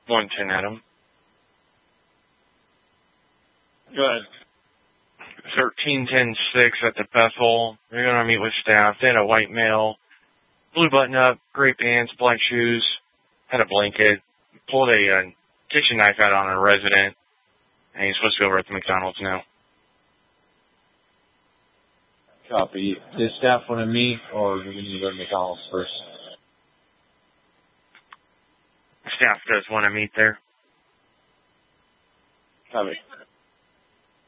110 Adam. Go ahead. 1310-6 at the Bethel. They're going to meet with staff. They had a white male, blue button-up, gray pants, black shoes, had a blanket, pulled a kitchen knife out on a resident, and he's supposed to be over at the McDonald's now. Copy. Does staff want to meet, or do we need to go to McDonald's first? Staff does want to meet there. Copy.